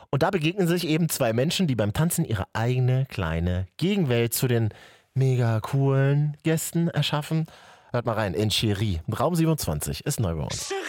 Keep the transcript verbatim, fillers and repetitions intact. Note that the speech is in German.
Und da begegnen sich eben zwei Menschen, die beim Tanzen ihre eigene kleine Gegenwelt zu den mega coolen Gästen erschaffen. Hört mal rein in Cherie. Raum siebenundzwanzig ist neu bei uns.